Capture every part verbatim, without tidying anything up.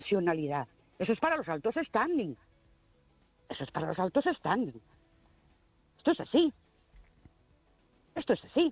profesionalidad. Eso es para los altos standing. Eso es para los altos standing. Esto es así. Esto es así.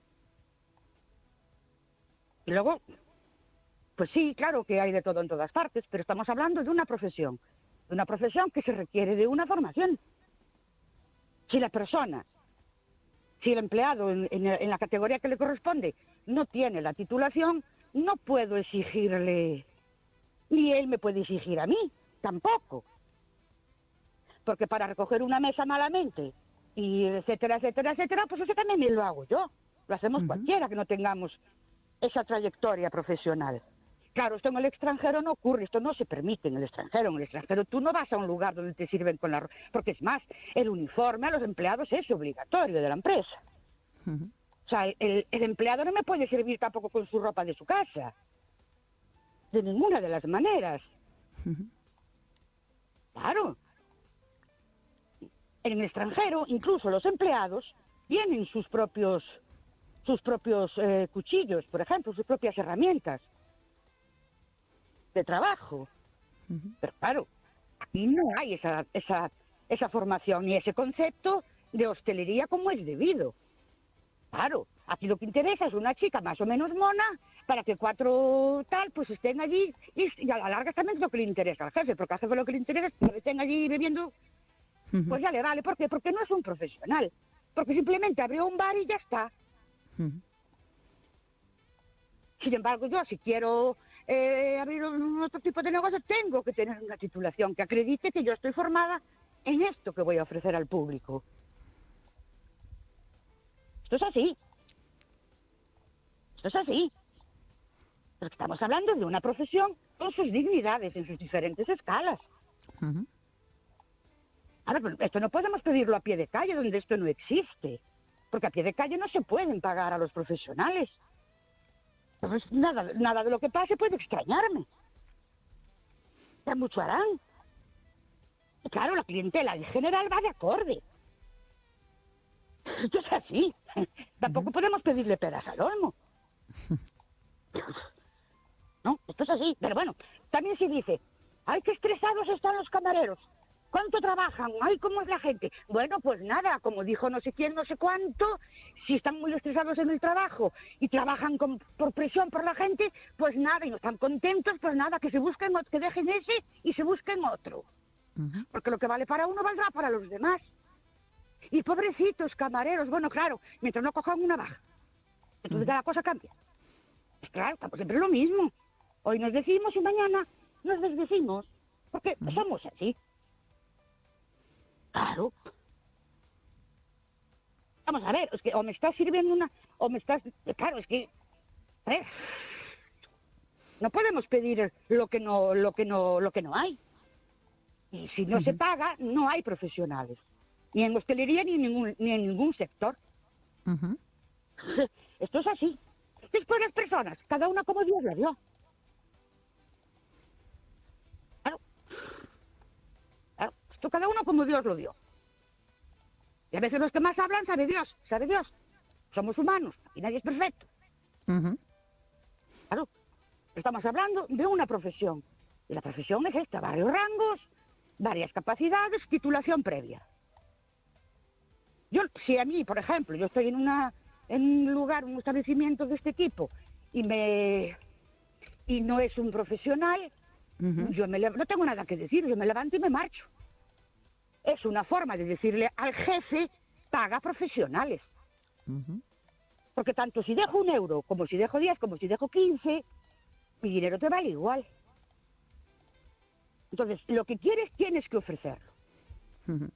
Y luego, pues sí, claro que hay de todo en todas partes, pero estamos hablando de una profesión. De una profesión que se requiere de una formación. Si la persona, si el empleado en, en, en la categoría que le corresponde no tiene la titulación, no puedo exigirle, ni él me puede exigir a mí, tampoco. Porque para recoger una mesa malamente, y etcétera, etcétera, etcétera, pues eso también me lo hago yo. Lo hacemos uh-huh. cualquiera que no tengamos esa trayectoria profesional. Claro, esto en el extranjero no ocurre, esto no se permite en el extranjero. En el extranjero tú no vas a un lugar donde te sirven con la ropa, porque es más, el uniforme a los empleados es obligatorio de la empresa. Uh-huh. O sea, el, el empleado no me puede servir tampoco con su ropa de su casa, de ninguna de las maneras. Uh-huh. Claro. En el extranjero, incluso los empleados tienen sus propios, sus propios eh, cuchillos, por ejemplo, sus propias herramientas de trabajo. Uh-huh. Pero claro, aquí no hay esa, esa, esa formación ni ese concepto de hostelería como es debido. Claro, aquí lo que interesa es una chica más o menos mona para que cuatro tal pues estén allí y, y a la larga también es lo que le interesa al jefe, porque al jefe lo que le interesa es que estén allí bebiendo, uh-huh. pues ya le vale. ¿Por qué? Porque no es un profesional, porque simplemente abrió un bar y ya está. Uh-huh. Sin embargo, yo si quiero eh, abrir un otro tipo de negocio, tengo que tener una titulación que acredite que yo estoy formada en esto que voy a ofrecer al público. Esto es así. Esto es así. Porque estamos hablando de una profesión con sus dignidades en sus diferentes escalas. Uh-huh. Ahora, pero esto no podemos pedirlo a pie de calle, donde esto no existe. Porque a pie de calle no se pueden pagar a los profesionales. Entonces, nada, nada de lo que pase puede extrañarme. Ya mucho harán. Y claro, la clientela en general va de acorde. Esto es así. Tampoco uh-huh. podemos pedirle peras al olmo. No, esto es así. Pero bueno, también se dice, ay, qué estresados están los camareros. ¿Cuánto trabajan? Ay, ¿cómo es la gente? Bueno, pues nada, como dijo no sé quién, no sé cuánto, si están muy estresados en el trabajo y trabajan con, por presión por la gente, pues nada, y no están contentos, pues nada, que se busquen, que dejen ese y se busquen otro. Uh-huh. Porque lo que vale para uno valdrá para los demás. Y pobrecitos camareros, bueno, claro, mientras no cojan una baja. Entonces uh-huh. la cosa cambia. Pues claro, estamos siempre lo mismo. Hoy nos decimos y mañana nos desdecimos. Porque uh-huh. somos así. Claro. Vamos a ver, es que o me estás sirviendo una, o me estás... Claro, es que... ¿eh? No podemos pedir lo que no, lo que no, lo que no hay. Y si no uh-huh. se paga, no hay profesionales. Ni en hostelería ni en ningún, ni en ningún sector. Uh-huh. Esto es así. Después las personas, cada una como Dios la dio. Claro. Claro. Esto cada uno como Dios lo dio. Y a veces los que más hablan, sabe Dios, sabe Dios. Somos humanos, y nadie es perfecto. Uh-huh. Claro. Estamos hablando de una profesión. Y la profesión es esta, varios rangos, varias capacidades, titulación previa. Yo, si a mí, por ejemplo, yo estoy en una en un lugar, un establecimiento de este tipo, y me y no es un profesional, uh-huh. yo me no tengo nada que decir, yo me levanto y me marcho. Es una forma de decirle al jefe, paga profesionales. Uh-huh. Porque tanto si dejo un euro, como si dejo diez, como si dejo quince, mi dinero te vale igual. Entonces, lo que quieres, tienes que ofrecerlo. Uh-huh.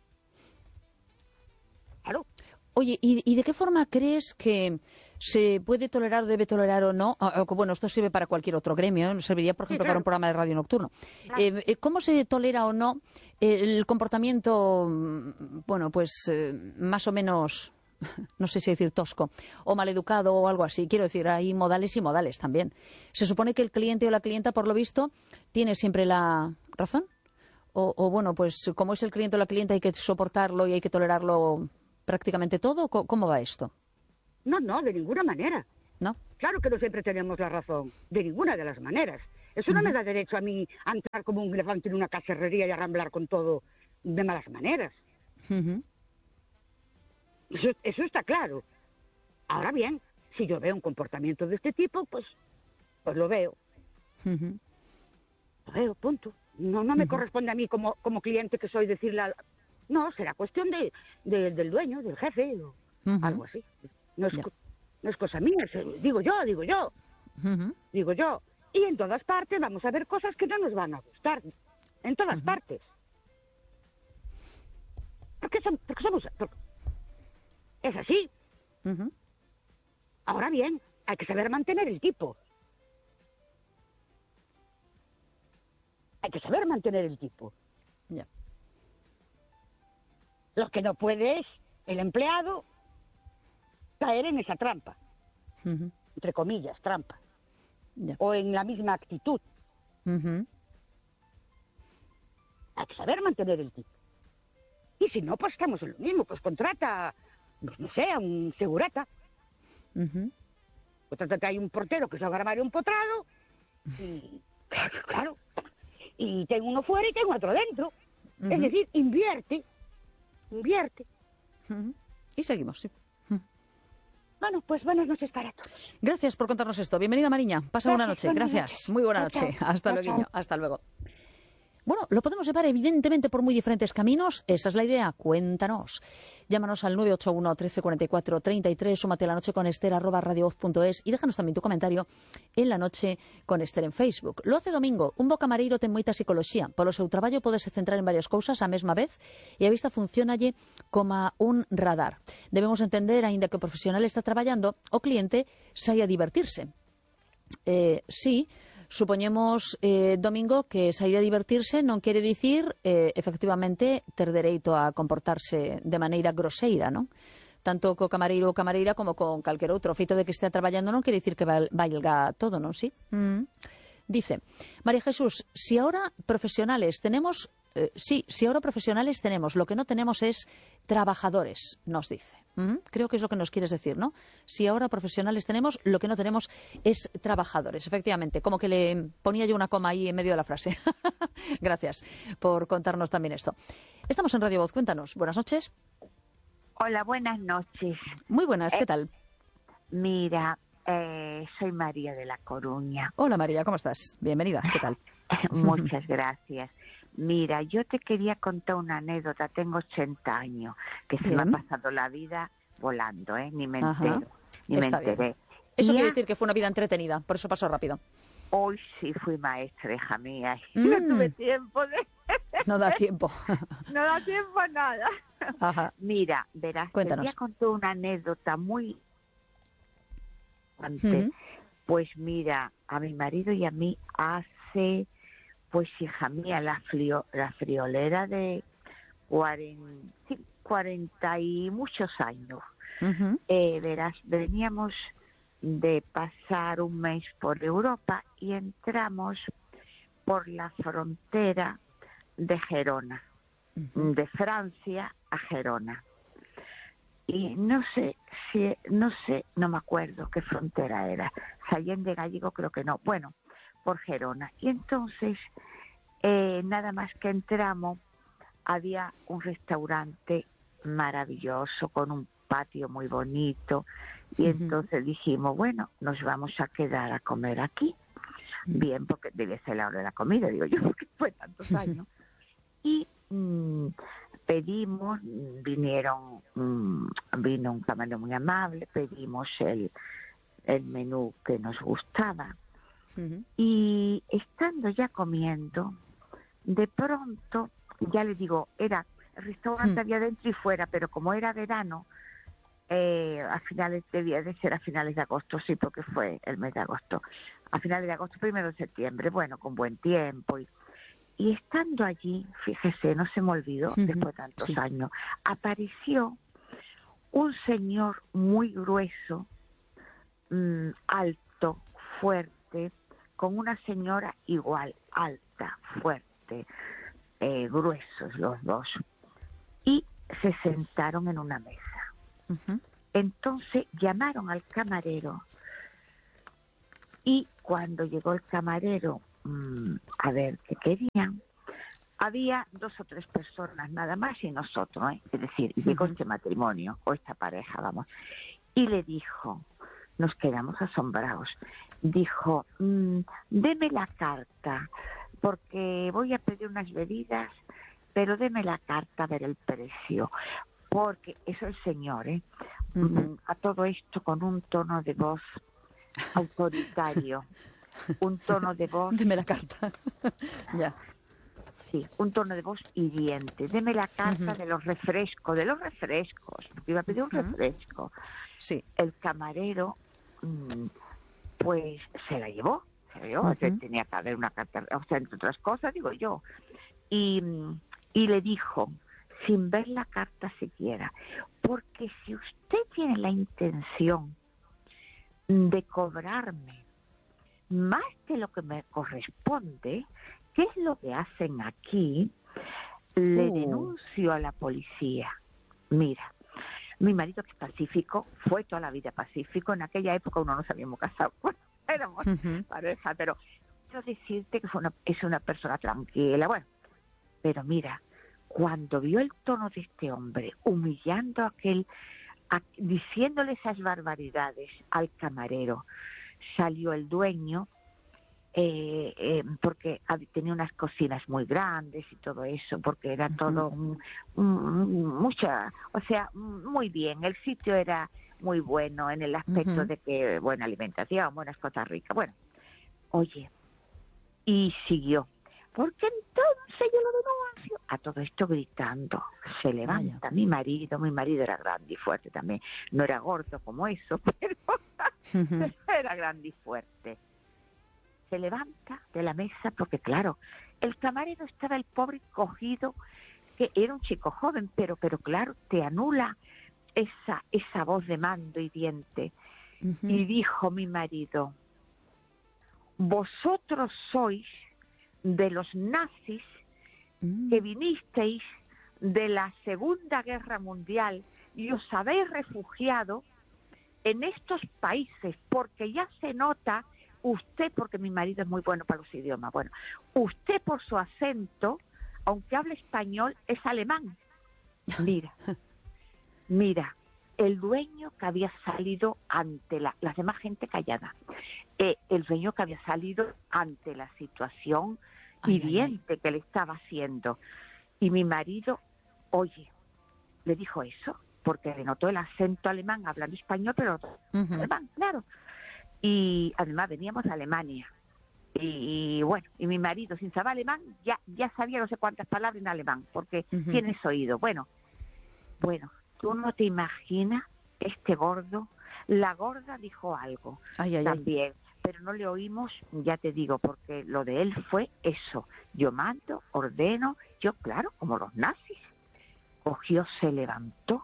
Claro. Oye, ¿y, ¿y de qué forma crees que se puede tolerar, debe tolerar o no? O, o, bueno, esto sirve para cualquier otro gremio, ¿eh? Serviría, por ejemplo, sí, claro. para un programa de radio nocturno. Claro. Eh, ¿Cómo se tolera o no el comportamiento, bueno, pues eh, más o menos, no sé si decir tosco, o maleducado o algo así? Quiero decir, hay modales y modales también. Se supone que el cliente o la clienta, por lo visto, tiene siempre la razón. O, o bueno, pues como es el cliente o la clienta hay que soportarlo y hay que tolerarlo prácticamente todo. ¿Cómo va esto? No, no, de ninguna manera. ¿No? Claro que no siempre tenemos la razón, de ninguna de las maneras. Eso no me da derecho a mí a entrar como un elefante en una cacerrería y a ramblar con todo de malas maneras. Uh-huh. Eso, eso está claro. Ahora bien, si yo veo un comportamiento de este tipo, pues, pues lo veo. Uh-huh. Lo veo, punto. No, no me Uh-huh. corresponde a mí como, como cliente que soy decirle... A... No, será cuestión de, de, del dueño, del jefe, o Uh-huh. algo así. No es, Ya. no es cosa mía, es- digo yo, digo yo, Uh-huh. digo yo. Y en todas partes vamos a ver cosas que no nos van a gustar. En todas Ujú. partes. Porque, som- porque somos... porque es así. Uh-huh. Ahora bien, hay que saber mantener el tipo. Hay que saber mantener el tipo. Ya. Lo que no puede es el empleado caer en esa trampa, Uh-huh. entre comillas, trampa, Ya. o en la misma actitud. Uh-huh. Hay que saber mantener el tipo. Y si no, pues estamos en lo mismo, pues contrata, pues no sé, a un segurata. Uh-huh. Contrata hay un portero que se va a armar un potrado, y claro, claro, y tengo uno fuera y tengo otro dentro. Ujú. Es decir, invierte, invierte. Uh-huh. Y seguimos, sí. Bueno, pues buenas noches para todos. Gracias por contarnos esto. Bienvenida, Mariña. Pasa buena Gracias, noche. buenas Gracias. noches. Muy buena Chao, noche. chao. Hasta Chao, luego. chao. Hasta luego. Bueno, lo podemos llevar evidentemente por muy diferentes caminos. Esa es la idea. Cuéntanos. Llámanos al nueve ocho uno, trece cuarenta y cuatro, treinta y tres. Súmate a la noche con Esther arroba radiovoz punto es y déjanos también tu comentario en la noche con Esther en Facebook. Lo hace Domingo. Un bo camareiro ten moita psicología. Polo seu traballo podese centrar en varias cousas á mesma vez e a vista funcionalle como un radar. Debemos entender, aínda que o profesional está traballando, o cliente sai a divertirse. Eh, sí, supoñemos, eh, Domingo, que sair a divertirse non quere dicir, eh, efectivamente, ter dereito a comportarse de maneira groseira, non? Tanto co camareiro ou camareira como con calquer outro. O feito de que estea traballando non quere dicir que val- valga todo, non? Sí? Mm. Dice, María Jesús, si ahora profesionales tenemos, eh, sí, si ahora profesionales tenemos, lo que no tenemos es trabajadores, nos dice. ¿Mm? Creo que es lo que nos quieres decir, ¿no? Si ahora profesionales tenemos, lo que no tenemos es trabajadores. Efectivamente, como que le ponía yo una coma ahí en medio de la frase. Gracias por contarnos también esto. Estamos en Radio Voz, cuéntanos. Buenas noches. Hola, buenas noches. Muy buenas, ¿qué Eh, tal? Mira, eh, soy María de La Coruña. Hola María, ¿cómo estás? Bienvenida, ¿qué tal? Muchas gracias. Mira, yo te quería contar una anécdota. Tengo ochenta años, que se me Bien. ha pasado la vida volando, ¿eh? Ni me Ajá. entero, ni me Está bien. enteré. Eso Y quiere ya decir que fue una vida entretenida, por eso pasó rápido. hoy sí fui maestra, hija mía. y Mm. No tuve tiempo de... No da tiempo. No da tiempo a nada. Ajá. Mira, verás, Cuéntanos. te voy a contar una anécdota muy... antes. Ujú. Pues mira, a mi marido y a mí hace, pues hija mía, la, frio, la friolera de cuarenta, cuarenta y muchos años. Ujú. Eh, verás, veníamos de pasar un mes por Europa y entramos por la frontera de Gerona, Ujú. de Francia a Gerona. Y no sé si, no sé, no me acuerdo qué frontera era. Allende Gallego creo que no. Bueno, por Gerona. Y entonces, eh, nada más que entramos, había un restaurante maravilloso con un patio muy bonito. Y Ujú. entonces dijimos, bueno, nos vamos a quedar a comer aquí. Bien, porque debía ser la hora de la comida, digo yo, porque fue tantos años. Y mm, pedimos, vinieron, mm, vino un camarero muy amable, pedimos el, el menú que nos gustaba. Ujú. Y estando ya comiendo, de pronto, ya le digo, era, el restaurante Mm. había dentro y fuera, pero como era verano, eh, a finales, debía de ser a finales de agosto, sí, porque fue el mes de agosto, a finales de agosto, primero de septiembre, bueno, con buen tiempo. Y, y estando allí, fíjese, no se me olvidó, Ujú. después de tantos Sí. años, apareció un señor muy grueso, mm, alto, fuerte, con una señora igual, alta, fuerte, eh, gruesos los dos, y se sentaron en una mesa. Ujú. Entonces llamaron al camarero y cuando llegó el camarero mmm, a ver, ¿qué querían? Había dos o tres personas nada más y nosotros, ¿eh? Es decir, llegó uh-huh. este matrimonio o esta pareja, vamos, y le dijo, nos quedamos asombrados, dijo, mmm, deme la carta, porque voy a pedir unas bebidas, pero deme la carta a ver el precio, porque eso el señor, ¿eh? Uh-huh. A todo esto con un tono de voz autoritario, un tono de voz... Deme la carta, ya. Sí, un tono de voz hiriente. Deme la carta uh-huh. de los refrescos, de los refrescos, porque iba a pedir un uh-huh. refresco. Sí. El camarero, pues, se la llevó, se la llevó, uh-huh. o sea, tenía que haber una carta, o sea, entre otras cosas, digo yo. Y, y le dijo, sin ver la carta siquiera, porque si usted tiene la intención de cobrarme más de lo que me corresponde, ¿qué es lo que hacen aquí? Le uh. denuncio a la policía. Mira, mi marido, que es pacífico, fue toda la vida pacífico. En aquella época uno no se habíamos casado, bueno, éramos uh-huh. pareja, pero quiero decirte que fue una, es una persona tranquila. Bueno, pero mira, cuando vio el tono de este hombre, humillando a aquel, a, diciéndole esas barbaridades al camarero, salió el dueño, eh, eh, porque tenía unas cocinas muy grandes y todo eso, porque era todo un, un, mucha, o sea, muy bien, el sitio era muy bueno en el aspecto uh-huh. de que buena alimentación, buenas cosas ricas, bueno, oye, y siguió, porque entonces yo lo denuncio, a todo esto gritando, se levanta Vaya. mi marido, mi marido era grande y fuerte también, no era gordo como eso, pero uh-huh. era grande y fuerte. Se levanta de la mesa porque, claro, el camarero estaba el pobre cogido, que era un chico joven, pero, pero claro, te anula esa, esa voz de mando y diente. Uh-huh. Y dijo mi marido, vosotros sois de los nazis uh-huh. que vinisteis de la Segunda Guerra Mundial y os habéis refugiado en estos países, porque ya se nota... Usted, porque mi marido es muy bueno para los idiomas, bueno, usted por su acento, aunque hable español, es alemán. Mira, mira, el dueño que había salido ante la, la demás gente callada, eh, el dueño que había salido ante la situación ay, hiriente ay, ay. que le estaba haciendo. Y mi marido, oye, le dijo eso, porque le notó el acento alemán, hablando español, pero uh-huh. alemán, claro. Y además veníamos de Alemania y, y bueno, y mi marido sin saber alemán ya ya sabía no sé cuántas palabras en alemán porque uh-huh. tienes oído, bueno bueno, tú no te imaginas este gordo, la gorda dijo algo ay, ay, también, ay. pero no le oímos, ya te digo, porque lo de él fue eso, yo mando, ordeno, yo claro, como los nazis, cogió, se levantó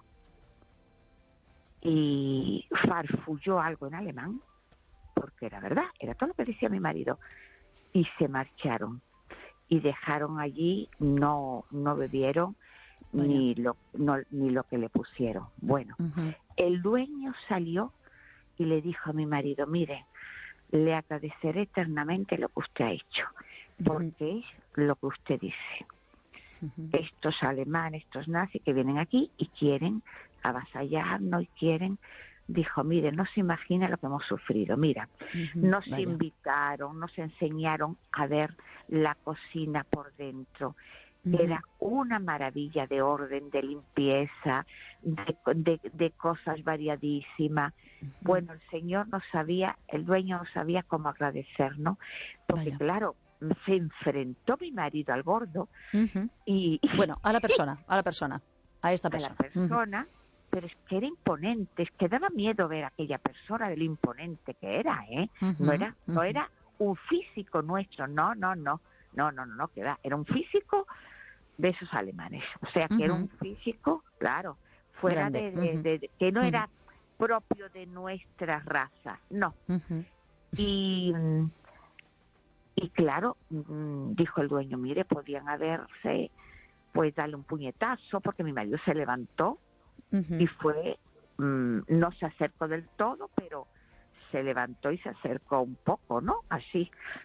y farfulló algo en alemán, porque era verdad, era todo lo que decía mi marido, y se marcharon y dejaron allí, no no bebieron Vaya. ni lo no, ni lo que le pusieron. Bueno, uh-huh. el dueño salió y le dijo a mi marido, mire, le agradeceré eternamente lo que usted ha hecho, porque uh-huh. es lo que usted dice. Uh-huh. Estos alemanes, estos nazis que vienen aquí y quieren avasallarnos y quieren... Dijo, mire, no se imagina lo que hemos sufrido. Mira, uh-huh, nos vaya. invitaron, nos enseñaron a ver la cocina por dentro. Uh-huh. Era una maravilla de orden, de limpieza, de, de, de cosas variadísimas. Uh-huh. Bueno, el señor no sabía, el dueño no sabía cómo agradecernos, porque vaya. claro, se enfrentó mi marido al gordo. Uh-huh. y Bueno, a la persona, a la persona, a esta persona. A la persona. Uh-huh. Pero es que era imponente, es que daba miedo ver a aquella persona de lo imponente que era, ¿eh? Uh-huh, no era uh-huh. no era un físico nuestro, no, no, no, no, no, no, no, que era, era un físico de esos alemanes, o sea, que uh-huh. era un físico, claro, fuera de, de, uh-huh. de, de, que no uh-huh. era propio de nuestra raza, no. Uh-huh. Y, y claro, dijo el dueño, mire, podían haberse, pues darle un puñetazo, porque mi marido se levantó, Uh-huh. y fue, mmm, no se acercó del todo, pero se levantó y se acercó un poco, ¿no? Así.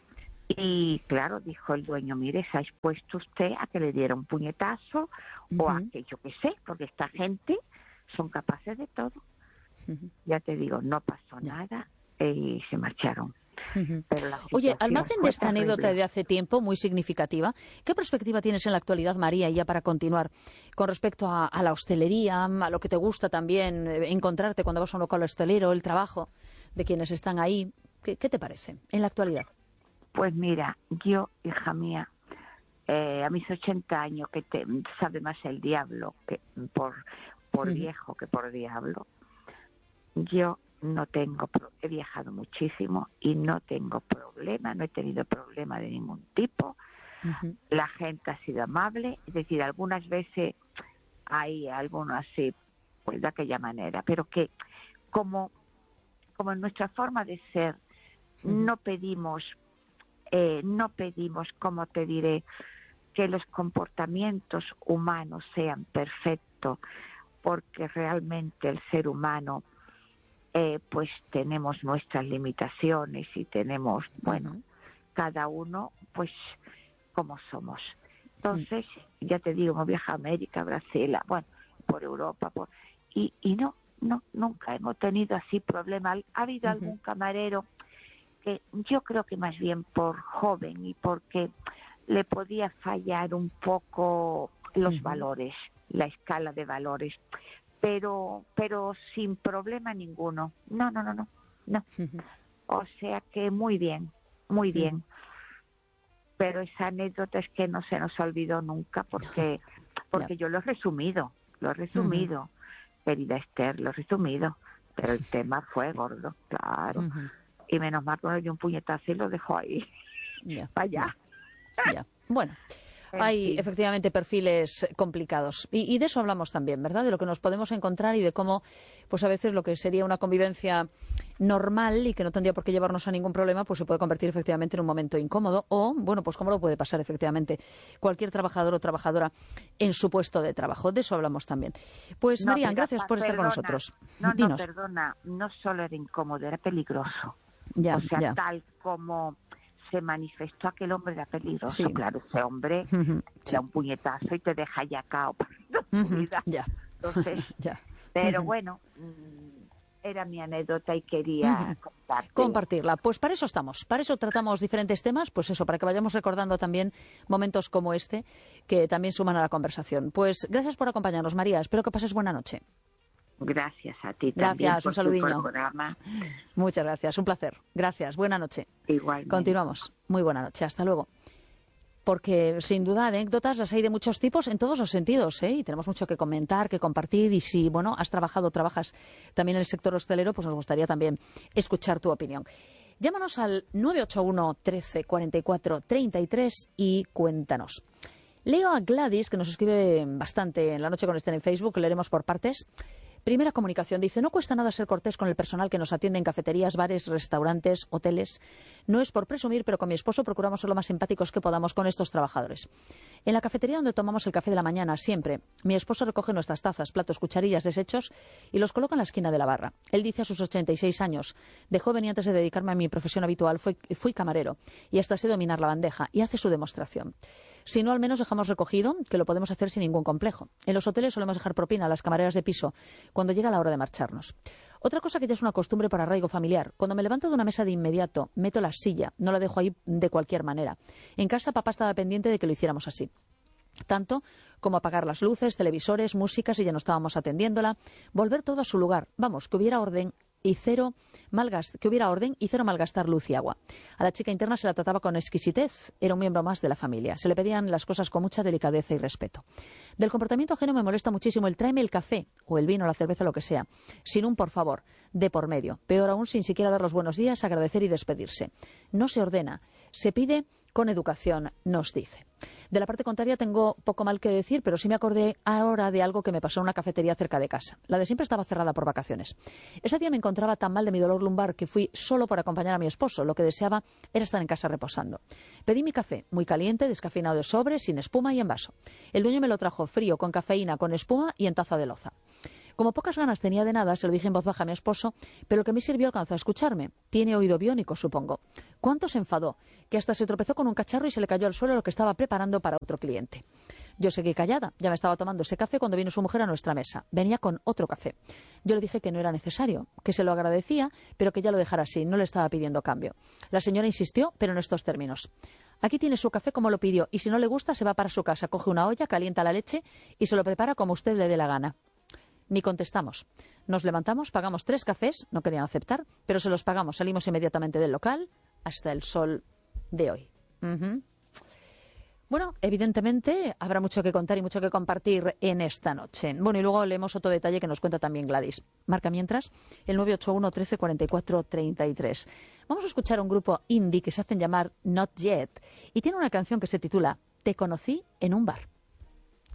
Y claro, dijo el dueño, mire, se ha expuesto usted a que le diera un puñetazo uh-huh. o a que yo qué sé, porque esta gente son capaces de todo. Uh-huh. Ya te digo, no pasó yeah. nada y se marcharon. Uh-huh. Pero Oye, al margen de esta terrible. anécdota de hace tiempo, muy significativa, ¿qué perspectiva tienes en la actualidad, María, y ya para continuar, con respecto a, a la hostelería, a lo que te gusta también eh, encontrarte cuando vas a un local hostelero, el trabajo de quienes están ahí? ¿Qué, qué te parece en la actualidad? Pues mira, yo, hija mía, eh, a mis ochenta años, que te, sabe más el diablo que por, por uh-huh. viejo que por diablo, yo no tengo, he viajado muchísimo y no tengo problema, no he tenido problema de ningún tipo. Uh-huh. La gente ha sido amable, es decir, algunas veces hay algunos así, pues de aquella manera, pero que como, como en nuestra forma de ser, uh-huh. no pedimos, eh, no pedimos, como te diré, que los comportamientos humanos sean perfectos, porque realmente el ser humano Eh, pues tenemos nuestras limitaciones y tenemos, bueno, uh-huh. cada uno pues como somos. Entonces, uh-huh. ya te digo, hemos viajado a América, Brasil, bueno, por Europa, por y, y no, no, nunca hemos tenido así problemas. Ha habido uh-huh. algún camarero que yo creo que más bien por joven y porque le podía fallar un poco los uh-huh. valores, la escala de valores. pero pero sin problema ninguno. No, no, no, no, no. Uh-huh. O sea que muy bien, muy bien. Uh-huh. Pero esa anécdota es que no se nos olvidó nunca porque porque yeah. yo lo he resumido, lo he resumido, uh-huh. querida Esther, lo he resumido, pero el tema fue gordo, claro. Uh-huh. Y menos mal que me dio un puñetazo y lo dejó ahí. Yeah. Para allá. Yeah. Yeah. Bueno. Hay efectivamente perfiles complicados y, y de eso hablamos también, ¿verdad? De lo que nos podemos encontrar y de cómo, pues a veces lo que sería una convivencia normal y que no tendría por qué llevarnos a ningún problema, pues se puede convertir efectivamente en un momento incómodo o, bueno, pues cómo lo puede pasar efectivamente cualquier trabajador o trabajadora en su puesto de trabajo. De eso hablamos también. Pues no, María, gracias por perdona, estar con nosotros. No, Dinos. no, perdona, no solo era incómodo, era peligroso. Ya, o sea, ya. tal como se manifestó aquel hombre era peligroso, sí. claro, ese hombre uh-huh. te da un puñetazo y te deja ya cao para toda tu uh-huh. vida. Ya. Entonces, ya. pero uh-huh. bueno, era mi anécdota y quería uh-huh. compartirla. Pues para eso estamos, para eso tratamos diferentes temas, pues eso, para que vayamos recordando también momentos como este que también suman a la conversación. Pues gracias por acompañarnos, María, espero que pases buena noche. Gracias a ti gracias, también por un saludillo. tu programa. Muchas gracias, un placer. Gracias, buena noche. Igualmente. Continuamos. Muy buena noche, hasta luego. Porque sin duda anécdotas las hay de muchos tipos en todos los sentidos, ¿eh? Y tenemos mucho que comentar, que compartir y si, bueno, has trabajado, trabajas también en el sector hostelero, pues nos gustaría también escuchar tu opinión. Llámanos al nueve ocho uno, trece, cuarenta y cuatro, treinta y tres y cuéntanos. Leo a Gladys, que nos escribe bastante en La Noche con Esther en Facebook, leeremos por partes. Primera comunicación, dice, no cuesta nada ser cortés con el personal que nos atiende en cafeterías, bares, restaurantes, hoteles. No es por presumir, pero con mi esposo procuramos ser lo más simpáticos que podamos con estos trabajadores. En la cafetería donde tomamos el café de la mañana, siempre, mi esposo recoge nuestras tazas, platos, cucharillas, desechos y los coloca en la esquina de la barra. Él dice a sus ochenta y seis años, de joven y antes de dedicarme a mi profesión habitual, fui, fui camarero y hasta sé dominar la bandeja y hace su demostración. Si no, al menos dejamos recogido, que lo podemos hacer sin ningún complejo. En los hoteles solemos dejar propina a las camareras de piso cuando llega la hora de marcharnos. Otra cosa que ya es una costumbre por arraigo familiar. Cuando me levanto de una mesa de inmediato, meto la silla, no la dejo ahí de cualquier manera. En casa papá estaba pendiente de que lo hiciéramos así. Tanto como apagar las luces, televisores, música si ya no estábamos atendiéndola, volver todo a su lugar. Vamos, que hubiera orden y cero malgast- que hubiera orden y cero malgastar luz y agua. A la chica interna se la trataba con exquisitez, era un miembro más de la familia. Se le pedían las cosas con mucha delicadeza y respeto. Del comportamiento ajeno me molesta muchísimo el tráeme el café, o el vino, la cerveza, lo que sea, sin un por favor, de por medio. Peor aún, sin siquiera dar los buenos días, agradecer y despedirse. No se ordena, se pide con educación, nos dice. De la parte contraria tengo poco mal que decir, pero sí me acordé ahora de algo que me pasó en una cafetería cerca de casa. La de siempre estaba cerrada por vacaciones. Ese día me encontraba tan mal de mi dolor lumbar que fui solo por acompañar a mi esposo. Lo que deseaba era estar en casa reposando. Pedí mi café, muy caliente, descafeinado de sobre, sin espuma y en vaso. El dueño me lo trajo frío, con cafeína, con espuma y en taza de loza. Como pocas ganas tenía de nada, se lo dije en voz baja a mi esposo, pero lo que me sirvió alcanzó a escucharme. Tiene oído biónico, supongo. ¿Cuánto se enfadó? Que hasta se tropezó con un cacharro y se le cayó al suelo lo que estaba preparando para otro cliente. Yo seguí callada. Ya me estaba tomando ese café cuando vino su mujer a nuestra mesa. Venía con otro café. Yo le dije que no era necesario, que se lo agradecía, pero que ya lo dejara así. No le estaba pidiendo cambio. La señora insistió, pero en estos términos. Aquí tiene su café como lo pidió y si no le gusta se va para su casa, coge una olla, calienta la leche y se lo prepara como usted le dé la gana. Ni contestamos. Nos levantamos, pagamos tres cafés, no querían aceptar, pero se los pagamos. Salimos inmediatamente del local hasta el sol de hoy. Uh-huh. Bueno, evidentemente habrá mucho que contar y mucho que compartir en esta noche. Bueno, y luego leemos otro detalle que nos cuenta también Gladys. Marca mientras el nueve ocho uno, trece, cuarenta y cuatro, treinta y tres. Vamos a escuchar a un grupo indie que se hacen llamar Not Yet y tiene una canción que se titula Te conocí en un bar.